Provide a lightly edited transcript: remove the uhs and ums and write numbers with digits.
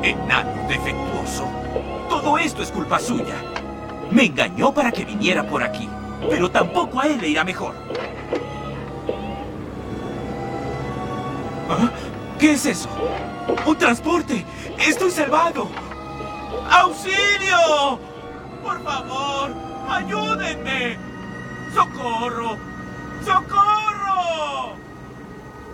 Enano defectuoso. Todo esto es culpa suya. Me engañó para que viniera por aquí. Pero tampoco a él le irá mejor. ¿Ah? ¿Qué es eso? ¡Un transporte! ¡Estoy salvado! ¡Auxilio! ¡Por favor! ¡Ayúdenme! ¡Socorro! ¡Socorro!